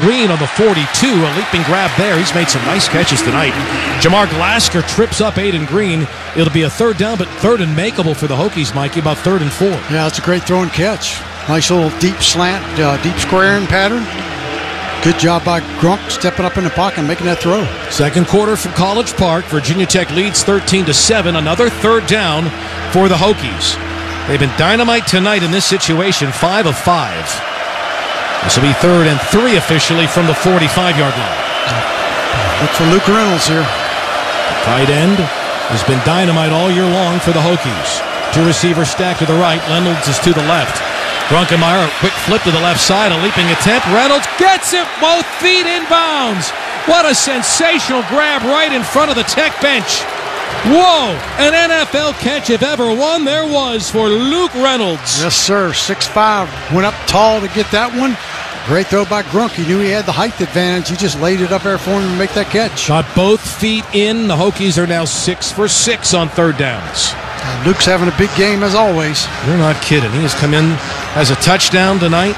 Green on the 42. A leaping grab there. He's made some nice catches tonight. Jamar Glasker trips up Aiden Green. It'll be a third down, but third and makeable for the Hokies, Mikey, about 3rd and 4. Yeah, it's a great throw and catch. Nice little deep slant, deep squaring pattern. Good job by Grunk stepping up in the pocket and making that throw. Second quarter from College Park. Virginia Tech leads 13-7. Another third down for the Hokies. They've been dynamite tonight in this situation, 5 of 5. This will be 3rd and 3 officially from the 45-yard line. Look for Luke Reynolds here. Tight end has been dynamite all year long for the Hokies. 2 receivers stacked to the right. Reynolds is to the left. Grunkemeyer, a quick flip to the left side, a leaping attempt. Reynolds gets it, both feet inbounds. What a sensational grab right in front of the Tech bench. Whoa, an NFL catch if ever one there was for Luke Reynolds. Yes, sir, 6'5", went up tall to get that one. Great throw by Grunk. He knew he had the height advantage. He just laid it up there for him to make that catch. Got both feet in. The Hokies are now 6 for 6 on third downs. Luke's having a big game as always. You're not kidding. He has come in as a touchdown tonight.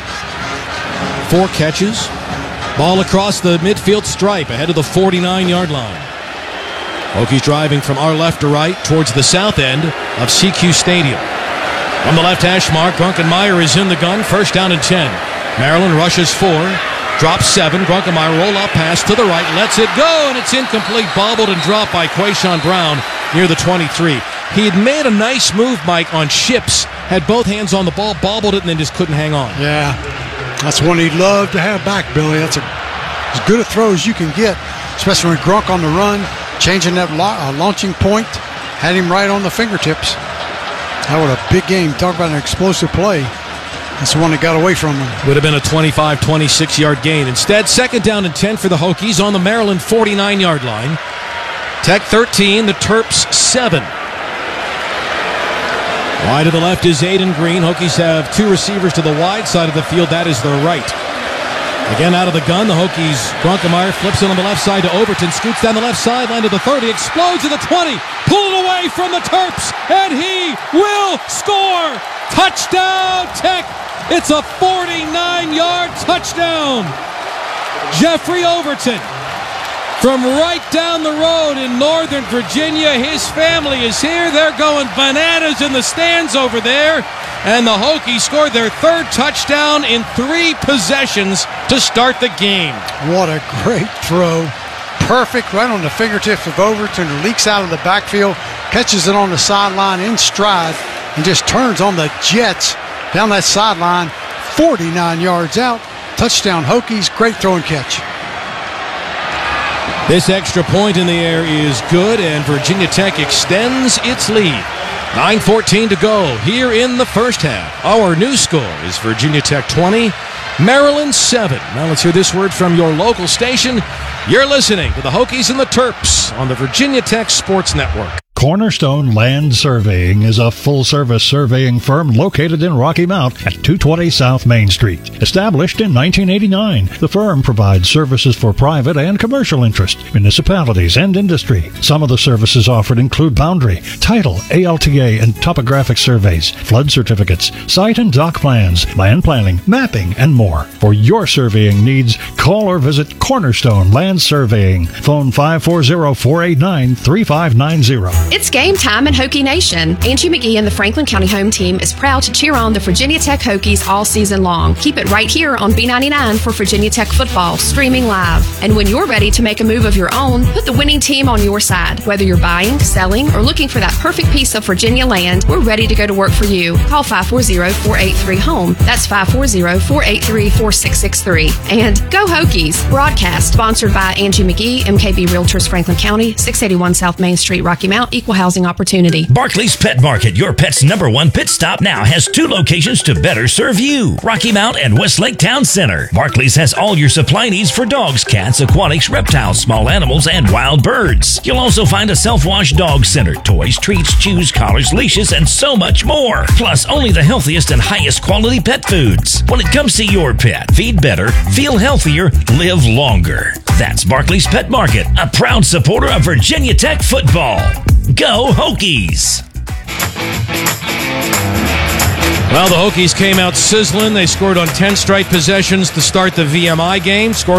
4 catches. Ball across the midfield stripe ahead of the 49-yard line. Hokies driving from our left to right towards the south end of CQ Stadium. From the left hash mark, Grunkemeyer is in the gun. First down and 10. Maryland rushes 4. Drops 7. Grunkemeyer roll-out pass to the right. Lets it go, and it's incomplete. Bobbled and dropped by Quayshawn Brown near the 23. He had made a nice move, Mike, on Ships. Had both hands on the ball, bobbled it, and then just couldn't hang on. Yeah, that's one he'd love to have back, Billy. That's as good a throw as you can get, especially when Grunk on the run, changing that launching point, had him right on the fingertips. That was a big game. Talk about an explosive play. That's the one that got away from him. Would have been a 25, 26-yard gain. Instead, second down and 10 for the Hokies on the Maryland 49-yard line. Tech 13, the Terps 7. Wide to the left is Aiden Green. Hokies have 2 receivers to the wide side of the field. That is their right. Again, out of the gun, the Hokies. Grunkemeyer flips it on the left side to Overton. Scoots down the left sideline to the 30. Explodes at the 20. Pulled away from the Terps. And he will score. Touchdown, Tech. It's a 49-yard touchdown. Jeffrey Overton. From right down the road in Northern Virginia, his family is here. They're going bananas in the stands over there. And the Hokies scored their 3rd touchdown in 3 possessions to start the game. What a great throw. Perfect, right on the fingertips of Overton. Leaks out of the backfield, catches it on the sideline in stride, and just turns on the jets down that sideline. 49 yards out. Touchdown Hokies. Great throw and catch. This extra point in the air is good, and Virginia Tech extends its lead. 9:14 to go here in the first half. Our new score is Virginia Tech 20, Maryland 7. Now let's hear this word from your local station. You're listening to the Hokies and the Terps on the Virginia Tech Sports Network. Cornerstone Land Surveying is a full-service surveying firm located in Rocky Mount at 220 South Main Street. Established in 1989, the firm provides services for private and commercial interest, municipalities, and industry. Some of the services offered include boundary, title, ALTA, and topographic surveys, flood certificates, site and dock plans, land planning, mapping, and more. For your surveying needs, call or visit Cornerstone Land Surveying. Phone 540-489-3590. It's game time in Hokie Nation. Angie McGee and the Franklin County home team is proud to cheer on the Virginia Tech Hokies all season long. Keep it right here on B99 for Virginia Tech football, streaming live. And when you're ready to make a move of your own, put the winning team on your side. Whether you're buying, selling, or looking for that perfect piece of Virginia land, we're ready to go to work for you. Call 540-483-HOME. That's 540-483-4663. And go Hokies. Broadcast sponsored by Angie McGee, MKB Realtors Franklin County, 681 South Main Street, Rocky Mount. Equal housing opportunity. Barclays Pet Market, your pet's #1 pit stop, now has 2 locations to better serve you. Rocky Mount and Westlake Town Center. Barclays has all your supply needs for dogs, cats, aquatics, reptiles, small animals, and wild birds. You'll also find a self-wash dog center, toys, treats, chews, collars, leashes, and so much more. Plus, only the healthiest and highest quality pet foods. When it comes to your pet, feed better, feel healthier, live longer. That's Barclays Pet Market, a proud supporter of Virginia Tech football. Go Hokies! Well, the Hokies came out sizzling. They scored on 10 straight possessions to start the VMI game. Scored